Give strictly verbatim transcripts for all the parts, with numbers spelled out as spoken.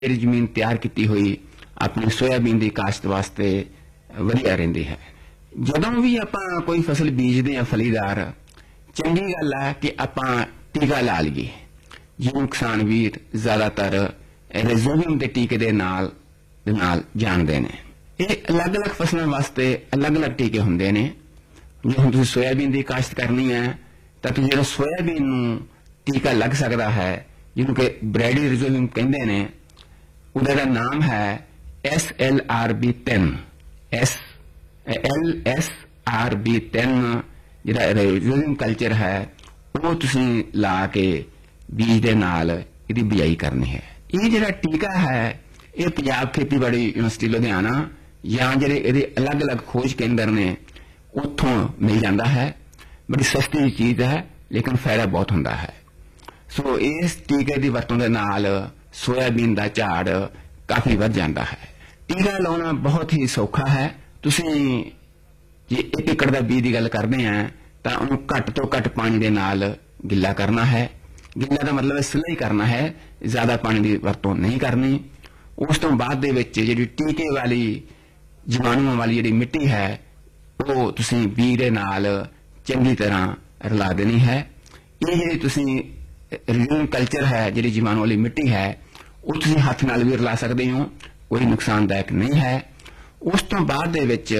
ਜ਼ਮੀਨ ਤਿਆਰ ਕੀਤੀ ਹੋਈ ਆਪਣੀ ਸੋਇਆਬੀਨ ਦੀ ਕਾਸ਼ਤ ਵਾਸਤੇ ਵਧੀਆ ਰਹਿੰਦੀ ਹੈ। ਜਦੋਂ ਵੀ ਆਪਾਂ ਕੋਈ ਫਸਲ ਬੀਜਦੇ ਹਾਂ ਫਲੀਦਾਰ, ਚੰਗੀ ਗੱਲ ਹੈ ਕਿ ਆਪਾਂ ਟੀਕਾ ਲਾ ਲਈਏ। ਜਿਹਨੂੰ ਕਿਸਾਨ ਵੀਰ ਜ਼ਿਆਦਾਤਰ ਰਾਈਜ਼ੋਬੀਅਮ ਦੇ ਟੀਕੇ ਦੇ ਨਾਲ ਦੇ ਨਾਲ ਜਾਣਦੇ ਨੇ। ਇਹ ਅਲੱਗ-ਅਲੱਗ ਫਸਲਾਂ ਵਾਸਤੇ ਅਲੱਗ-ਅਲੱਗ ਟੀਕੇ ਹੁੰਦੇ ਨੇ। ਜੇ ਹੁਣ ਤੁਸੀਂ ਸੋਇਆਬੀਨ ਦੀ ਕਾਸ਼ਤ ਕਰਨੀ ਹੈ ਤਾਂ ਤੁਸੀਂ ਜਿਹੜਾ ਸੋਇਆਬੀਨ ਨੂੰ ਟੀਕਾ ਲੱਗ ਸਕਦਾ ਹੈ, ਜਿਹਨੂੰ ਕਿ ਬ੍ਰੈਡੀ ਰਾਈਜ਼ੋਬੀਅਮ ਕਹਿੰਦੇ ਨੇ, ਉਹਦਾ ਦਾ ਨਾਮ ਹੈ ਐਸ ਐਲ ਆਰ ਬੀ ਤਿੰਨ S L S R B ਤਿੰਨ ਜਿਹੜਾ ਰਾਈਜ਼ੋਬੀਅਮ ਕਲਚਰ ਹੈ ਉਹ ਤੁਸੀਂ ਲਾ ਕੇ ਬੀਜ ਦੇ ਨਾਲ ਇਹਦੀ ਬਿਜਾਈ ਕਰਨੀ ਹੈ। ਇਹ ਜਿਹੜਾ ਟੀਕਾ ਹੈ ਇਹ ਪੰਜਾਬ ਖੇਤੀਬਾੜੀ ਯੂਨੀਵਰਸਿਟੀ ਲੁਧਿਆਣਾ ਜਾਂ ਜਿਹੜੇ ਇਹਦੇ ਅਲੱਗ-ਅਲੱਗ ਖੋਜ ਕੇਂਦਰ ਨੇ ਉੱਥੋਂ ਮਿਲ ਜਾਂਦਾ ਹੈ। ਬੜੀ ਸਸਤੀ ਚੀਜ਼ ਹੈ ਲੇਕਿਨ ਫਾਇਦਾ ਬਹੁਤ ਹੁੰਦਾ ਹੈ। ਸੋ ਇਸ ਟੀਕੇ ਦੀ ਵਰਤੋਂ ਦੇ ਨਾਲ ਸੋਇਆਬੀਨ ਦਾ ਝਾੜ ਕਾਫੀ ਵੱਧ ਜਾਂਦਾ ਹੈ। ਟੀਕਾ ਲਾਉਣਾ ਬਹੁਤ ਹੀ ਸੌਖਾ ਹੈ। ਤੁਸੀਂ ਜੇ ਇੱਕ ਏਕੜ ਦਾ ਬੀਜ ਦੀ ਗੱਲ ਕਰਦੇ ਆ ਤਾਂ ਉਹਨੂੰ ਘੱਟ ਤੋਂ ਘੱਟ ਪਾਣੀ ਦੇ ਨਾਲ ਗਿੱਲਾ ਕਰਨਾ ਹੈ। ਗਿੱਲਾ ਦਾ ਮਤਲਬ ਸਿੱਲਾ ਹੀ ਕਰਨਾ ਹੈ, ਜ਼ਿਆਦਾ ਪਾਣੀ ਦੀ ਵਰਤੋਂ ਨਹੀਂ ਕਰਨੀ। ਉਸ ਤੋਂ ਬਾਅਦ ਦੇ ਵਿੱਚ ਜਿਹੜੀ ਟੀਕੇ ਵਾਲੀ ਜੀਵਾਣੂਆਂ ਵਾਲੀ ਜਿਹੜੀ ਮਿੱਟੀ ਹੈ ਉਹ ਤੁਸੀਂ ਬੀਜ ਦੇ ਨਾਲ ਚੰਗੀ ਤਰ੍ਹਾਂ ਰਲਾ ਦੇਣੀ ਹੈ। ਇਹ ਜਿਹੜੀ ਤੁਸੀਂ ਰਾਈਜ਼ੋਬੀਅਮ ਕਲਚਰ ਹੈ, ਜਿਹੜੀ ਜੀਵਾਣੂ ਵਾਲੀ ਮਿੱਟੀ ਹੈ, ਉਹ ਤੁਸੀਂ ਹੱਥ ਨਾਲ ਵੀ ਰਲਾ ਸਕਦੇ ਹੋ, ਕੋਈ ਨੁਕਸਾਨਦਾਇਕ ਨਹੀਂ ਹੈ। ਉਸ ਤੋਂ ਬਾਅਦ ਦੇ ਵਿੱਚ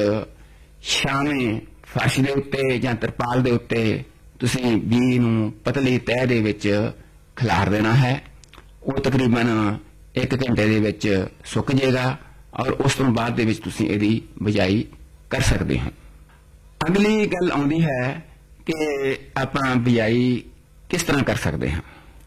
ਛਾਵੇਂ ਫਰਸ਼ ਦੇ ਉੱਤੇ ਜਾਂ ਤਰਪਾਲ ਦੇ ਉੱਤੇ ਤੁਸੀਂ ਬੀਜ ਨੂੰ ਪਤਲੀ ਤਹਿ ਦੇ ਵਿੱਚ ਖਿਲਾਰ ਦੇਣਾ ਹੈ। ਉਹ ਤਕਰੀਬਨ ਇੱਕ ਘੰਟੇ ਦੇ ਵਿੱਚ ਸੁੱਕ ਜਾਏਗਾ ਔਰ ਉਸ ਤੋਂ ਬਾਅਦ ਦੇ ਵਿੱਚ ਤੁਸੀਂ ਇਹਦੀ ਬਿਜਾਈ ਕਰ ਸਕਦੇ ਹੋ। ਅਗਲੀ ਗੱਲ ਆਉਂਦੀ ਹੈ ਕਿ ਆਪਾਂ ਬਿਜਾਈ ਕਿਸ ਤਰ੍ਹਾਂ ਕਰ ਸਕਦੇ ਹਾਂ।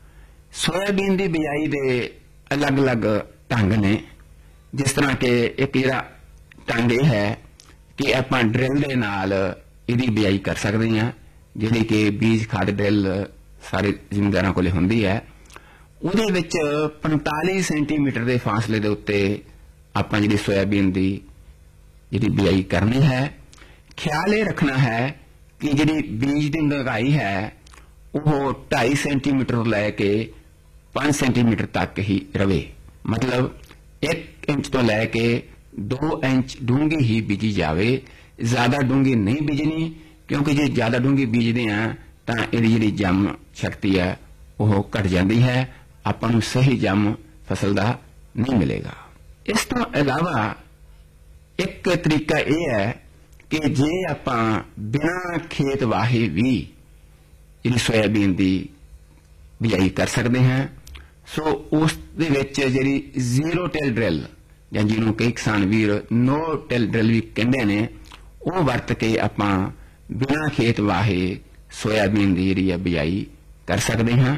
ਸੋਇਆਬੀਨ ਦੀ ਬਿਜਾਈ ਦੇ ਅਲੱਗ-ਅਲੱਗ ਢੰਗ ਨੇ। ਜਿਸ ਤਰ੍ਹਾਂ ਕਿ ਇੱਕ ਜਿਹੜਾ ਢੰਗ ਇਹ ਹੈ ਕਿ ਆਪਾਂ ਡਰਿਲ ਦੇ ਨਾਲ ਇਹਦੀ ਬਿਜਾਈ ਕਰ ਸਕਦੇ ਹਾਂ, ਜਿਹੜੀ ਕਿ ਬੀਜ ਖਾਦ ਡਰਿਲ ਸਾਰੇ ਜ਼ਿਮੀਂਦਾਰਾਂ ਕੋਲ ਹੁੰਦੀ ਹੈ। ਉਹਦੇ ਵਿੱਚ ਪੰਤਾਲੀ ਸੈਂਟੀਮੀਟਰ ਦੇ ਫਾਸਲੇ ਦੇ ਉੱਤੇ ਆਪਾਂ ਜਿਹੜੀ ਸੋਇਆਬੀਨ ਦੀ ਜਿਹੜੀ ਬਿਜਾਈ ਕਰਨੀ ਹੈ। ਖਿਆਲ ਇਹ ਰੱਖਣਾ ਹੈ ਕਿ ਜਿਹੜੀ ਬੀਜ ਦੀ ਡੂੰਘਾਈ ਹੈ ਉਹ ਢਾਈ ਸੈਂਟੀਮੀਟਰ ਤੋਂ ਲੈ ਕੇ ਪੰਜ ਸੈਂਟੀਮੀਟਰ ਤੱਕ ਹੀ ਰਵੇ। ਮਤਲਬ ਇੱਕ ਇੰਚ ਤੋਂ ਲੈ ਕੇ ਦੋ ਇੰਚ ਡੂੰਘੀ ਹੀ ਬੀਜੀ ਜਾਵੇ, ਜ਼ਿਆਦਾ ਡੂੰਘੀ ਨਹੀਂ ਬੀਜਣੀ, ਕਿਉਂਕਿ ਜੇ ਜ਼ਿਆਦਾ ਡੂੰਘੀ ਬੀਜਦੇ ਆ ਤਾਂ ਇਹਦੀ ਜਿਹੜੀ ਜੰਮ ਸ਼ਕਤੀ ਹੈ ਉਹ ਘਟ ਜਾਂਦੀ ਹੈ, ਆਪਾਂ ਨੂੰ ਸਹੀ ਜੰਮ ਫਸਲ ਦਾ ਨਹੀਂ ਮਿਲੇਗਾ। ਇਸ ਤੋਂ ਇਲਾਵਾ ਇੱਕ ਤਰੀਕਾ ਇਹ ਹੈ ਕਿ ਜੇ ਆਪਾਂ ਬਿਨਾਂ ਖੇਤ ਵਾਹੇ ਵੀ ਜਿਹੜੀ ਸੋਇਆਬੀਨ ਦੀ ਬਿਜਾਈ ਕਰ ਸਕਦੇ ਹਾਂ, ਸੋ ਉਸ ਦੇ ਵਿੱਚ ਜਿਹੜੀ ਜ਼ੀਰੋ ਟਿਲ ਡਰਿਲ ਜਾਂ ਜਿਹਨੂੰ ਕਈ ਕਿਸਾਨ ਵੀਰ ਨੋ ਟਿਲ ਡਰਿਲ ਵੀ ਕਹਿੰਦੇ ਨੇ, ਉਹ ਵਰਤ ਕੇ ਆਪਾਂ ਬਿਨਾਂ ਖੇਤ ਵਾਹੇ ਸੋਇਆਬੀਨ ਦੀ ਜਿਹੜੀ ਹੈ ਬਿਜਾਈ ਕਰ ਸਕਦੇ ਹਾਂ।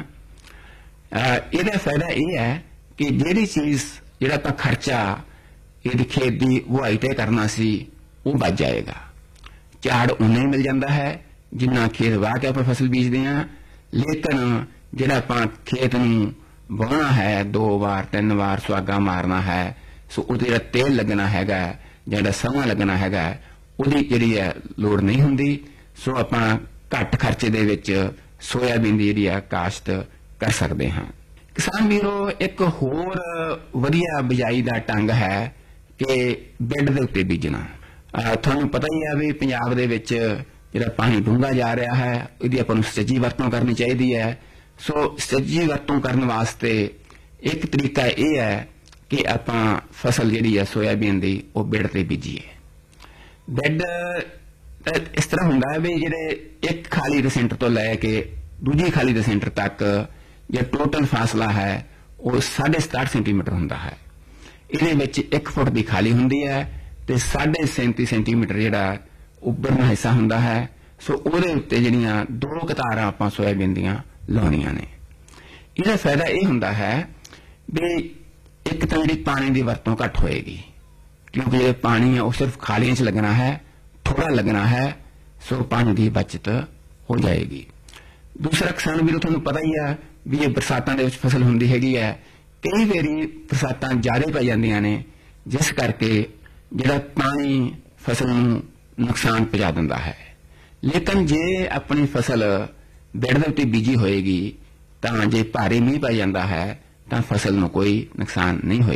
ਇਹਦਾ ਫਾਇਦਾ ਇਹ ਹੈ ਕਿ ਜਿਹੜੀ ਚੀਜ਼ ਜਿਹੜਾ ਆਪਾਂ ਖਰਚਾ ਇਹਦੀ ਖੇਤ ਦੀ ਵਹਾਈ ਤੇ ਕਰਨਾ ਸੀ ਉਹ ਬਚ ਜਾਏਗਾ। ਝਾੜ ਉਨਾ ਹੀ ਮਿਲ ਜਾਂਦਾ ਹੈ ਜਿੰਨਾ ਖੇਤ ਵਾਹ ਕੇ ਆਪਾਂ ਫਸਲ ਬੀਜਦੇ ਹਾਂ, ਲੇਕਿਨ ਜਿਹੜਾ ਆਪਾਂ ਖੇਤ ਨੂੰ ਵਾਹੁਣਾ ਹੈ, ਦੋ ਵਾਰ ਤਿੰਨ ਵਾਰ ਸੁਹਾਗਾ ਮਾਰਨਾ ਹੈ, ਸੋ ਉਹਦੇ ਜਿਹੜਾ ਤੇਲ ਲੱਗਣਾ ਹੈਗਾ, ਜਿਹੜਾ ਸਮਾਂ ਲੱਗਣਾ ਹੈਗਾ, ਉਹਦੀ ਜਿਹੜੀ ਹੈ ਲੋੜ ਨਹੀਂ ਹੁੰਦੀ। ਸੋ ਆਪਾਂ ਘੱਟ ਖਰਚੇ ਦੇ ਵਿੱਚ ਸੋਇਆਬੀਨ ਦੀ ਜਿਹੜੀ ਆ ਕਾਸ਼ਤ ਕਰ ਸਕਦੇ ਹਾਂ। ਕਿਸਾਨ ਵੀਰੋ, ਇੱਕ ਹੋਰ ਵਧੀਆ ਬਿਜਾਈ ਦਾ ਢੰਗ ਹੈ ਕਿ ਬੈੱਡ ਦੇ ਉੱਤੇ ਬੀਜਣਾ। ਤੁਹਾਨੂੰ ਪਤਾ ਹੀ ਹੈ ਵੀ ਪੰਜਾਬ ਦੇ ਵਿੱਚ ਜਿਹੜਾ ਪਾਣੀ ਡੂੰਘਾ ਜਾ ਰਿਹਾ ਹੈ, ਇਹਦੀ ਆਪਾਂ ਨੂੰ ਸੁਚੱਜੀ ਵਰਤੋਂ ਕਰਨੀ ਚਾਹੀਦੀ ਹੈ। ਸੋ ਸੁਚੱਜੀ ਵਰਤੋਂ ਕਰਨ ਵਾਸਤੇ ਇੱਕ ਤਰੀਕਾ ਇਹ ਹੈ ਕਿ ਆਪਾਂ ਫਸਲ ਜਿਹੜੀ ਹੈ ਸੋਇਆਬੀਨ ਦੀ ਉਹ ਬੈੱਡ ਤੇ ਬੀਜੀਏ। ਬੈੱਡ ਇਸ ਤਰ੍ਹਾਂ ਹੁੰਦਾ ਹੈ ਵੀ ਜਿਹੜੇ ਇੱਕ ਖਾਲੀ ਦੇ ਸੈਂਟਰ ਤੋਂ ਲੈ ਕੇ ਦੂਜੀ ਖਾਲੀ ਦੇ ਸੈਂਟਰ ਤੱਕ ਜਿਹੜਾ ਟੋਟਲ ਫਾਸਲਾ ਹੈ ਉਹ ਸਾਢੇ ਸਤਾਹਠ ਸੈਂਟੀਮੀਟਰ ਹੁੰਦਾ ਹੈ। ਇਹਦੇ ਵਿੱਚ ਇੱਕ ਫੁੱਟ ਦੀ ਖਾਲੀ ਹੁੰਦੀ ਹੈ ਤੇ ਸਾਢੇ ਸੈਂਤੀ ਸੈਂਟੀਮੀਟਰ ਜਿਹੜਾ ਉੱਪਰਲਾ ਹਿੱਸਾ ਹੁੰਦਾ ਹੈ। ਸੋ ਉਹਦੇ ਉੱਤੇ ਜਿਹੜੀਆਂ ਦੋ ਕਤਾਰਾਂ ਆਪਾਂ ਸੋਇਆਬੀਨ ਦੀਆਂ ਲਾਉਣੀਆਂ ਨੇ। ਇਹਦਾ ਫਾਇਦਾ ਇਹ ਹੁੰਦਾ ਹੈ ਵੀ ਇੱਕ ਤਾਂ ਜਿਹੜੀ ਪਾਣੀ ਦੀ ਵਰਤੋਂ ਘੱਟ ਹੋਏਗੀ, ਕਿਉਂਕਿ ਜਿਹੜਾ ਪਾਣੀ ਹੈ ਉਹ ਸਿਰਫ ਖਾਲੀਆਂ 'ਚ ਲੱਗਣਾ ਹੈ, ਥੋੜਾ ਲੱਗਣਾ ਹੈ, ਸੋ ਪਾਣੀ ਦੀ ਬਚਤ ਹੋ ਜਾਏਗੀ। ਦੂਸਰਾ ਕਿਸਾਨ ਵੀਰੋ, ਤੁਹਾਨੂੰ ਪਤਾ ਹੀ ਹੈ ਵੀ ਇਹ ਬਰਸਾਤਾਂ ਦੇ ਵਿੱਚ ਫਸਲ ਹੁੰਦੀ ਹੈਗੀ ਹੈ। ਕਈ ਵਾਰੀ ਬਰਸਾਤਾਂ ਜ਼ਿਆਦਾ ਪੈ ਜਾਂਦੀਆਂ ਨੇ, ਜਿਸ ਕਰਕੇ ਜਿਹੜਾ ਪਾਣੀ ਫਸਲ ਨੂੰ ਨੁਕਸਾਨ ਪਹੁੰਚਾ ਦਿੰਦਾ ਹੈ। ਲੇਕਿਨ ਜੇ ਆਪਣੀ ਫਸਲ ਬੈੱਡ ਦੇ ਉੱਤੇ ਬੀਜੀ ਹੋਏਗੀ ਤਾਂ ਜੇ ਭਾਰੀ ਮੀਂਹ ਪੈ ਜਾਂਦਾ ਹੈ ਤਾਂ ਫਸਲ ਨੂੰ ਕੋਈ ਨੁਕਸਾਨ ਨਹੀਂ ਹੋਏਗਾ।